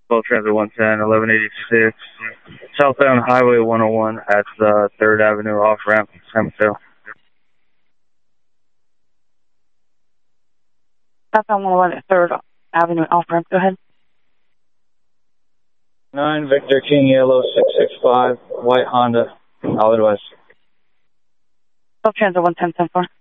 12 Transit 110, 1186, southbound Highway 101 at 3rd Avenue off-ramp, San Mateo. Southbound 101 at 3rd Avenue off-ramp, go ahead. 9 Victor King Yellow 665, white Honda, Solid West. 12 Transit 110, 10-4.